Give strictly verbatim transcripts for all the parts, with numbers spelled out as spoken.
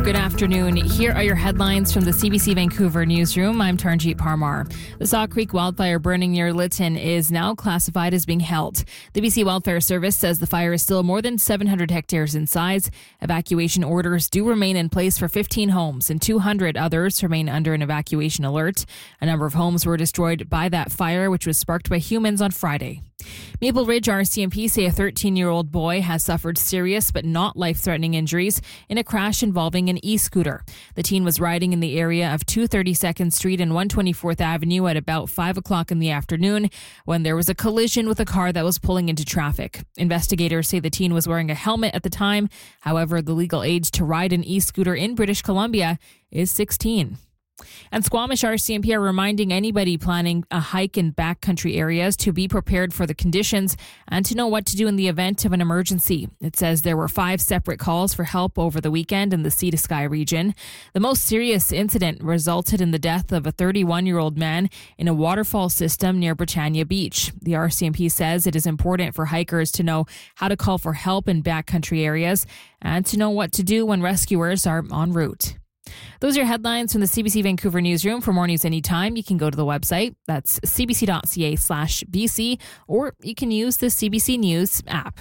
Good afternoon. Here are your headlines from the C B C Vancouver newsroom. I'm Tarnjeet Parmar. The Saw Creek wildfire burning near Lytton is now classified as being held. The B C Wildfire Service says the fire is still more than seven hundred hectares in size. Evacuation orders do remain in place for fifteen homes, and two hundred others remain under an evacuation alert. A number of homes were destroyed by that fire, which was sparked by humans on Friday. Maple Ridge R C M P say a thirteen-year-old boy has suffered serious but not life-threatening injuries in a crash involving an e-scooter. The teen was riding in the area of two thirty-second Street and one twenty-fourth Avenue at about five o'clock in the afternoon when there was a collision with a car that was pulling into traffic. Investigators say the teen was wearing a helmet at the time. However, the legal age to ride an e-scooter in British Columbia is sixteen. And Squamish R C M P are reminding anybody planning a hike in backcountry areas to be prepared for the conditions and to know what to do in the event of an emergency. It says there were five separate calls for help over the weekend in the Sea to Sky region. The most serious incident resulted in the death of a thirty-one-year-old man in a waterfall system near Britannia Beach. The R C M P says it is important for hikers to know how to call for help in backcountry areas and to know what to do when rescuers are en route. Those are your headlines from the C B C Vancouver newsroom. For more news anytime, you can go to the website. That's cbc.ca slash BC, or you can use the C B C News app.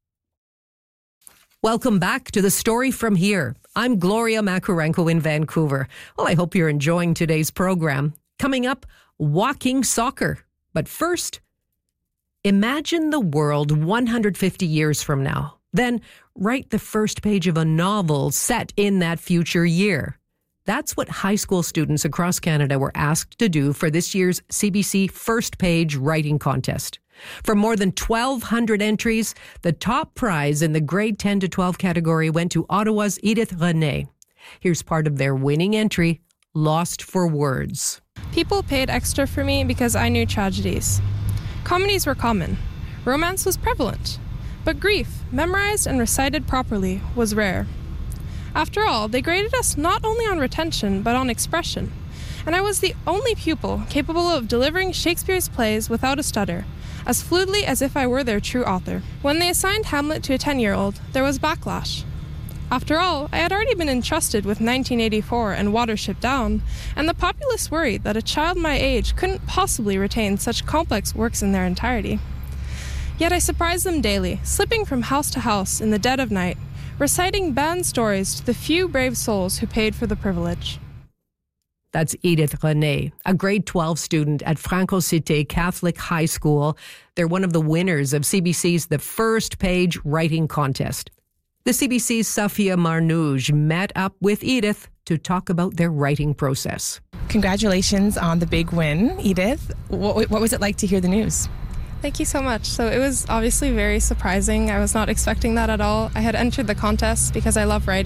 Welcome back to The Story From Here. I'm Gloria Makurenko in Vancouver. Well, I hope you're enjoying today's program. Coming up, walking soccer. But first, imagine the world one hundred fifty years from now. Then write the first page of a novel set in that future year. That's what high school students across Canada were asked to do for this year's C B C First Page Writing Contest. From more than twelve hundred entries, the top prize in the grade ten to twelve category went to Ottawa's Edith René. Here's part of their winning entry, Lost for Words. People paid extra for me because I knew tragedies. Comedies were common. Romance was prevalent. But grief, memorized and recited properly, was rare. After all, they graded us not only on retention, but on expression. And I was the only pupil capable of delivering Shakespeare's plays without a stutter, as fluidly as if I were their true author. When they assigned Hamlet to a ten-year-old, there was backlash. After all, I had already been entrusted with nineteen eighty-four and Watership Down, and the populace worried that a child my age couldn't possibly retain such complex works in their entirety. Yet I surprised them daily, slipping from house to house in the dead of night, reciting banned stories to the few brave souls who paid for the privilege. That's Edith René, a grade twelve student at Franco Cité Catholic High School. They're one of the winners of C B C's The First Page Writing Contest. The C B C's Safia Marnouj met up with Edith to talk about their writing process. Congratulations on the big win, Edith. What, what was it like to hear the news? Thank you so much. So it was obviously very surprising. I was not expecting that at all. I had entered the contest because I love writing.